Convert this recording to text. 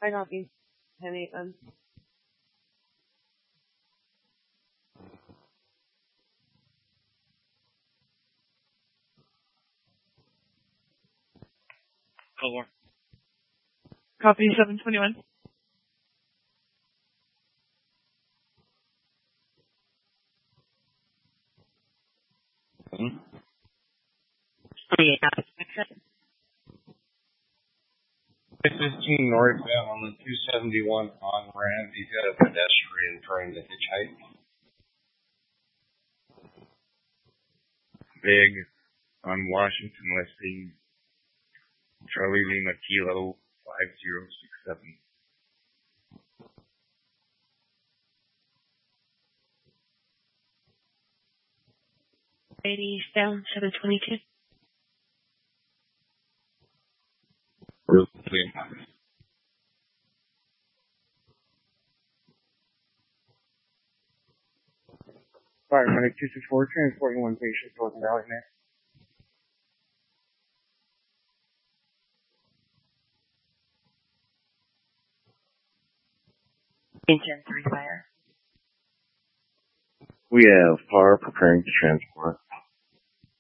I copy. 10-8 then. Over. Copy 721. Hmm? 15 northbound on the 271 on ramp. You've got a pedestrian trying to hitchhike. Big on Washington listing. Charlie Lima Kilo 5067. Eastbound 722. Real clear. Paramedic 264, transporting one patient towards Valley Mass. Engine 3 fire. We have PAR preparing to transport.